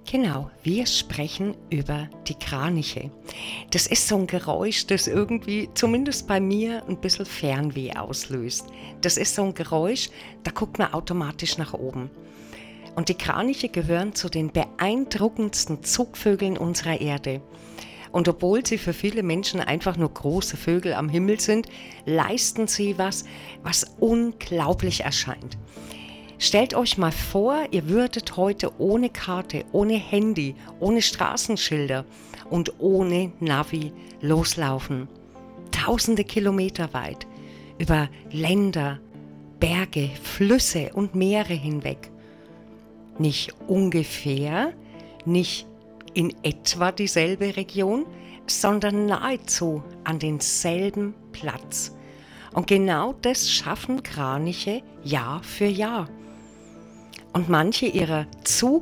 Genau, wir sprechen über die Kraniche. Das ist so ein Geräusch, das irgendwie, zumindest bei mir, ein bisschen Fernweh auslöst. Das ist so ein Geräusch, da guckt man automatisch nach oben. Und die Kraniche gehören zu den beeindruckendsten Zugvögeln unserer Erde. Und obwohl sie für viele Menschen einfach nur große Vögel am Himmel sind, leisten sie was unglaublich erscheint. Stellt euch mal vor, ihr würdet heute ohne Karte, ohne Handy, ohne Straßenschilder und ohne Navi loslaufen. Tausende Kilometer weit, über Länder, Berge, Flüsse und Meere hinweg. Nicht ungefähr, nicht in etwa dieselbe Region, sondern nahezu an denselben Platz. Und genau das schaffen Kraniche Jahr für Jahr. Und manche ihrer